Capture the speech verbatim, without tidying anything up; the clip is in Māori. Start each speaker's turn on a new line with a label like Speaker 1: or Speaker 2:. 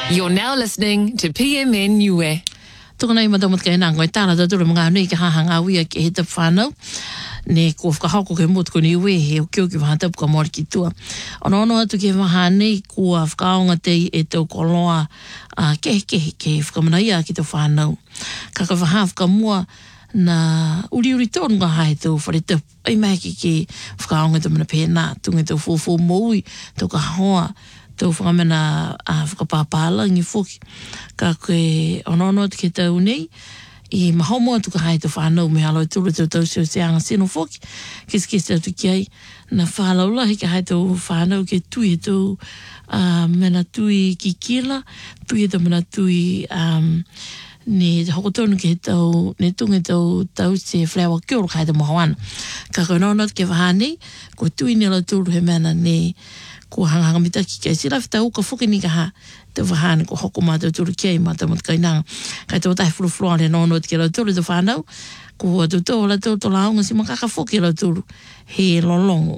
Speaker 1: You're now listening to P M N U E.
Speaker 2: Tōna i matamat kai nā ngoi tāna tātura mga nei ka hahanga wia ke he tap whānau. Ne ko whakahako ke motu ko ni ue he o kio ki whātapu ka mori ki tua. Ono ono atu ke waha nei kua whakaonga te e tau koloa uh, ke ke ke whakamanaia ki tau whānau. Ka ka waha whakamua na uri uri tōnu ngā hae tau whare tapu. Ai mai ki ke whakaonga tau mana pēnā. Tunga tau fōfō moui, tau ka hoa. Tau whakamena a whakapāpāla ngi whoki. Ka koe ono te ke tau nei, i mahomo atu ka hae tau whanau me alo tūru tau tau sio se anga sino whoki. Kis kis tau tu kiai, na whalaulahi ka hae tau whanau ke tui e tau uh, mena tui ki kila, tui e tau mena tui um, ne hokotonu ke tau, ne tunga tau tau se whlewa kioro ka hae tau mahoana. Ka koe ono te ke wahane, ko tui ni alo tūru he mena ne ko hanganga mitaki kai sira whita uka whuki ni ka ha te wahane ko hoko mātou turu kei mātou mat kainanga kai tō tai furufurua le nono te ke lau turu te whanau ko tu tō la tō tō launga si makaka whuki lau turu he lolongo